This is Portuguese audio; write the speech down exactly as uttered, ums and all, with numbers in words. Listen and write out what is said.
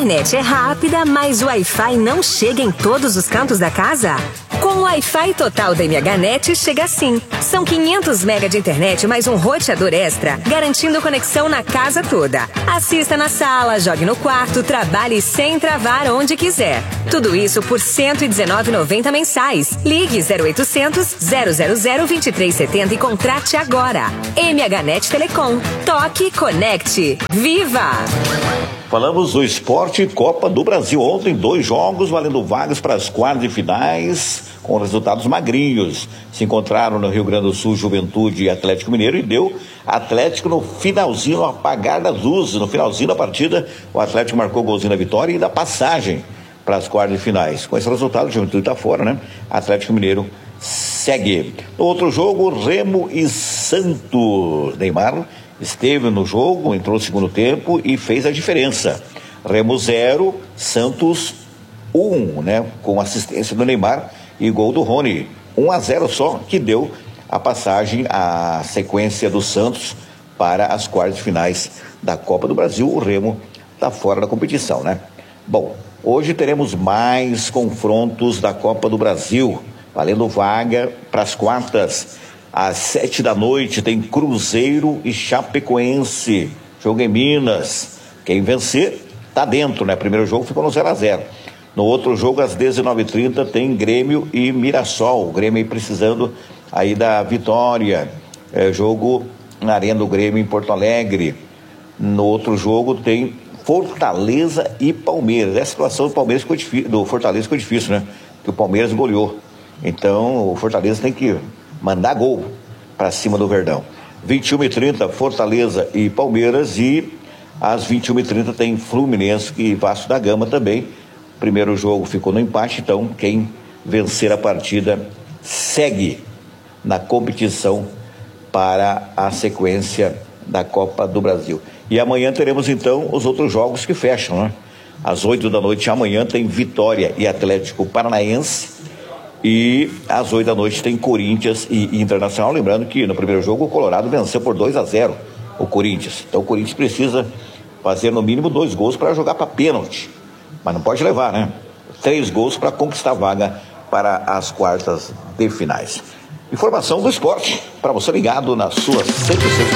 internet é rápida, mas o Wi-Fi não chega em todos os cantos da casa? Com o Wi-Fi total da M H Net chega assim. São quinhentos mega de internet mais um roteador extra, garantindo conexão na casa toda. Assista na sala, jogue no quarto, trabalhe sem travar onde quiser. Tudo isso por cento e dezenove reais e noventa centavos mensais. Ligue zero oitocentos, zero zero zero, vinte e três setenta e contrate agora. M H Net Telecom. Toque, conecte. Viva! Falamos do esporte Copa do Brasil. Ontem, dois jogos valendo vagas para as quartas de finais, com resultados magrinhos. Se encontraram no Rio Grande do Sul, Juventude e Atlético Mineiro, e deu Atlético no finalzinho, no apagar das luzes. No finalzinho da partida, o Atlético marcou golzinho da vitória e da passagem para as quartas de finais. Com esse resultado, o Juventude está fora, né? Atlético Mineiro segue. No outro jogo, Remo e Santos. Neymar esteve no jogo, entrou no segundo tempo e fez a diferença. Remo zero, Santos um, né? Com assistência do Neymar e gol do Rony. um a zero só, que deu a passagem, a sequência do Santos para as quartas de finais da Copa do Brasil. O Remo está fora da competição, né? Bom, hoje teremos mais confrontos da Copa do Brasil, valendo vaga para as quartas. Às sete da noite tem Cruzeiro e Chapecoense, jogo em Minas. Quem vencer tá dentro, né? Primeiro jogo ficou no zero a zero. No outro jogo, às dezenove e trinta, tem Grêmio e Mirassol. O Grêmio aí precisando aí da vitória. É, jogo na Arena do Grêmio em Porto Alegre. No outro jogo tem Fortaleza e Palmeiras. Essa situação do Palmeiras ficou difícil, do Fortaleza ficou difícil, né? Porque o Palmeiras goleou. Então o Fortaleza tem que mandar gol para cima do Verdão. vinte e uma e trinta, Fortaleza e Palmeiras, e às vinte e uma e trinta tem Fluminense e Vasco da Gama também. Primeiro jogo ficou no empate, então quem vencer a partida segue na competição para a sequência da Copa do Brasil. E amanhã teremos então os outros jogos que fecham, né? Às oito da noite amanhã tem Vitória e Atlético Paranaense. E às oito da noite tem Corinthians e Internacional. Lembrando que no primeiro jogo o Colorado venceu por dois a zero o Corinthians. Então o Corinthians precisa fazer no mínimo dois gols para jogar para pênalti. Mas não pode levar, né? Três gols para conquistar vaga para as quartas de finais. Informação do esporte para você ligado na sua cento e seis.